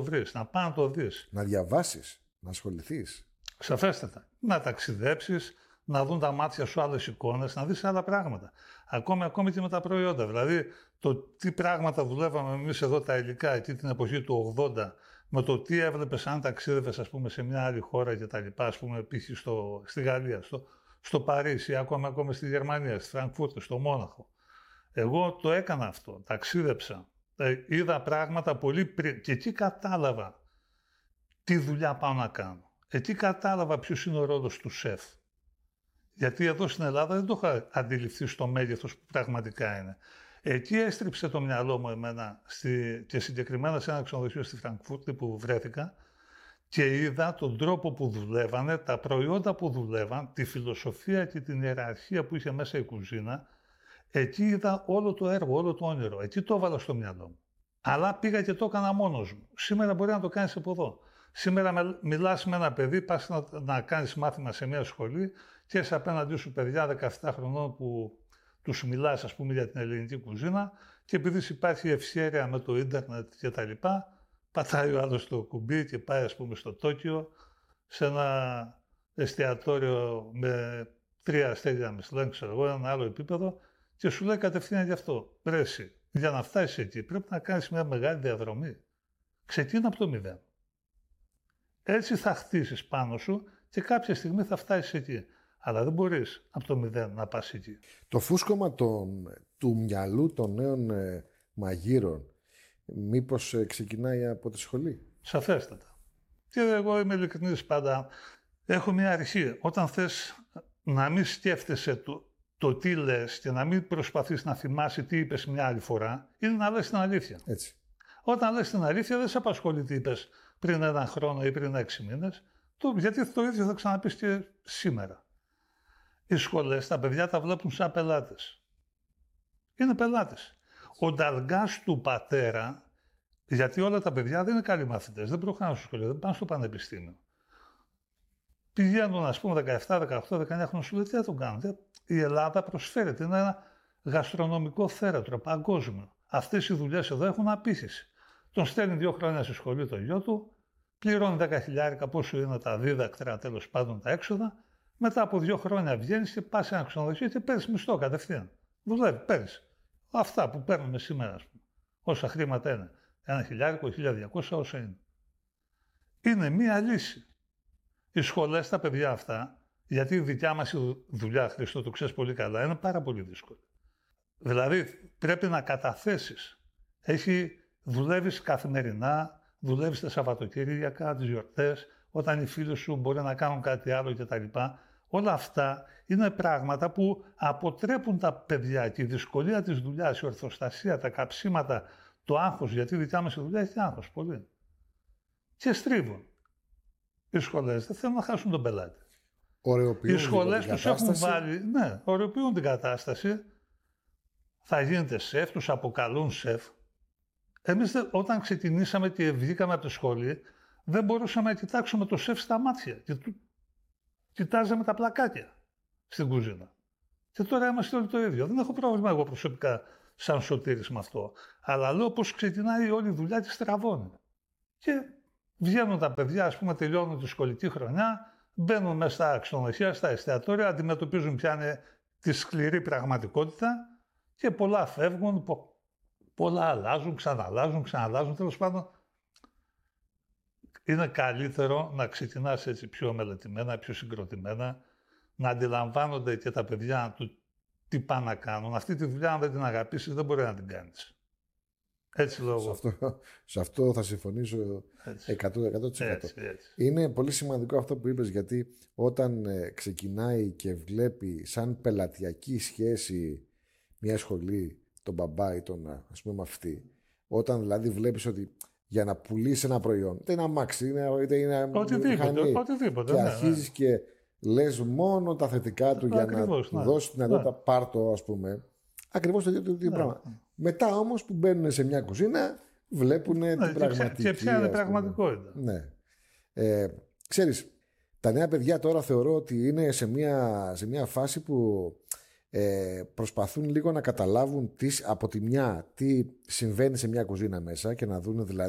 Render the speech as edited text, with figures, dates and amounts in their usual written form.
βρεις, να πας να το δεις. Να διαβάσεις, να ασχοληθείς. Σαφέστατα. Να ταξιδέψεις, να δουν τα μάτια σου άλλες εικόνες, να δεις άλλα πράγματα. Ακόμη και με τα προϊόντα. Δηλαδή, το τι πράγματα δουλεύαμε εμείς εδώ τα υλικά εκεί την εποχή του 80, με το τι έβλεπες αν ταξίδευες, ας πούμε, σε μια άλλη χώρα και τα λοιπά, ας πούμε, π.χ. στη Γαλλία, στο Παρίσι, ακόμα στη Γερμανία, στη Φραγκφούρτη, στο Μόναχο. Εγώ το έκανα αυτό, ταξίδεψα. Είδα πράγματα πολύ πριν και εκεί κατάλαβα τι δουλειά πάω να κάνω. Εκεί κατάλαβα ποιος είναι ο ρόλος του σεφ. Γιατί εδώ στην Ελλάδα δεν το είχα αντιληφθεί στο μέγεθος που πραγματικά είναι. Εκεί έστριψε το μυαλό μου εμένα και συγκεκριμένα σε ένα ξενοδοχείο στη Φραγκφούρτη που βρέθηκα και είδα τον τρόπο που δουλεύανε, τα προϊόντα που δουλεύαν, τη φιλοσοφία και την ιεραρχία που είχε μέσα η κουζίνα. Εκεί είδα όλο το έργο, όλο το όνειρο. Εκεί το έβαλα στο μυαλό μου. Αλλά πήγα και το έκανα μόνος μου. Σήμερα μπορεί να το κάνεις από εδώ. Σήμερα μιλάς με ένα παιδί, πας να κάνεις μάθημα σε μια σχολή και είσαι απέναντί σου παιδιά 17 χρονών που τους μιλάς, ας πούμε, για την ελληνική κουζίνα και επειδή υπάρχει ευσέρεια με το ίντερνετ και τα λοιπά, πατάει ο άλλος το κουμπί και πάει, ας πούμε, στο Τόκιο σε ένα εστιατόριο με 3 αστέρια Μισλέν, ξέρω εγώ, ένα άλλο επίπεδο και σου λέει κατευθείαν γι' αυτό. Πρέσει, για να φτάσεις εκεί πρέπει να κάνεις μια μεγάλη διαδρομή. Ξεκίνα από το μηδέν. Έτσι θα χτίσεις πάνω σου και κάποια στιγμή θα φτάσεις εκεί. Αλλά δεν μπορείς από το μηδέν να πας εκεί. Το φούσκωμα του μυαλού των νέων μαγείρων μήπως ξεκινάει από τη σχολή? Σαφέστατα. Και εγώ είμαι ειλικρινής πάντα. Έχω μια αρχή. Όταν θες να μην σκέφτεσαι το τι λες και να μην προσπαθείς να θυμάσαι τι είπες μια άλλη φορά, είναι να λες την αλήθεια. Έτσι. Όταν λες την αλήθεια δεν σε απασχολεί τι είπες πριν 1 χρόνο ή πριν 6 μήνες, γιατί το ίδιο θα ξαναπείς και σήμερα. Οι σχολές, τα παιδιά τα βλέπουν σαν πελάτες. Είναι πελάτες. Ο νταλγκάς του πατέρα, γιατί όλα τα παιδιά δεν είναι καλοί μαθητές, δεν προχωράνε στο σχολείο, δεν πάνε στο πανεπιστήμιο. Πηγαίνουν, ας πούμε, 17, 18, 19 χρόνια, σου λέει τι θα τον κάνουν. Η Ελλάδα προσφέρεται, είναι ένα γαστρονομικό θέατρο παγκόσμιο. Αυτές οι δουλειές εδώ έχουν απήχηση. Τον στέλνει 2 χρόνια στη σχολή το γιο του, πληρώνει 10.000 πόσο είναι τα δίδακτρα, τέλος πάντων τα έξοδα. Μετά από 2 χρόνια βγαίνεις και πας σε ένα ξενοδοχείο και παίρνεις μισθό κατευθείαν. Δουλεύει, παίρνεις. Αυτά που παίρνουμε σήμερα, ας πούμε. Όσα χρήματα είναι. 1.000, 1.200, όσα είναι. Είναι μία λύση. Οι σχολές, τα παιδιά αυτά, γιατί η δικιά μας δουλειά, Χριστό, το ξέρεις πολύ καλά, είναι πάρα πολύ δύσκολη. Δηλαδή, πρέπει να καταθέσεις. Δουλεύεις καθημερινά, δουλεύεις τα Σαββατοκύριακα, τις γιορτές, όταν οι φίλοι σου μπορεί να κάνουν κάτι άλλο κτλ. Όλα αυτά είναι πράγματα που αποτρέπουν τα παιδιά και η δυσκολία της δουλειάς, η ορθοστασία, τα καψίματα, το άγχος, γιατί η δικιά μας δουλειά έχει άγχος πολύ. Και στρίβουν. Οι σχολές δεν θέλουν να χάσουν τον πελάτη. Οι σχολές τους έχουν βάλει, ναι, ωρεοποιούν την κατάσταση, θα γίνεται σεφ, τους αποκαλούν σεφ. Εμείς όταν ξεκινήσαμε και βγήκαμε από τη σχολή, δεν μπορούσαμε να κοιτάξουμε το σεφ στα μάτια. Κοιτάζαμε τα πλακάκια στην κουζίνα. Και τώρα είμαστε όλοι το ίδιο. Δεν έχω πρόβλημα εγώ προσωπικά σαν Σωτήρης με αυτό. Αλλά λέω πως ξεκινάει όλη η δουλειά και στραβώνει. Και βγαίνουν τα παιδιά, ας πούμε, τελειώνουν τη σχολική χρονιά, μπαίνουν μέσα στα ξενοδοχεία, στα εστιατόρια, αντιμετωπίζουν πια τη σκληρή πραγματικότητα και πολλά φεύγουν, πολλά αλλάζουν, ξαναλλάζουν. Τέλος πάντων, είναι καλύτερο να ξεκινάς έτσι πιο μελετημένα, πιο συγκροτημένα, να αντιλαμβάνονται και τα παιδιά του τι πάνε να κάνουν. Αυτή τη δουλειά, αν δεν την αγαπήσεις, δεν μπορεί να την κάνεις. Έτσι λέω εγώ. Σε αυτό θα συμφωνήσω 100%. Είναι πολύ σημαντικό αυτό που είπες, γιατί όταν ξεκινάει και βλέπει σαν πελατειακή σχέση μια σχολή, τον μπαμπά ή τον ας πούμε μαθητή, όταν δηλαδή βλέπεις ότι για να πουλήσει ένα προϊόν, είτε είναι αμάξι, είτε είναι οτιδήποτε, και αρχίζεις και λες μόνο τα θετικά του για να του δώσεις την δυνατότητα πάρτο, ας πούμε. Ακριβώς το ίδιο πράγμα. Μετά όμως που μπαίνουν σε μια κουζίνα, βλέπουν την πραγματική. Και ποια είναι η πραγματικότητα. Ναι. Ξέρεις, τα νέα παιδιά τώρα θεωρώ ότι είναι σε μια φάση που προσπαθούν λίγο να καταλάβουν από τη μια τι συμβαίνει σε μια κουζίνα μέσα και να δουν δηλαδή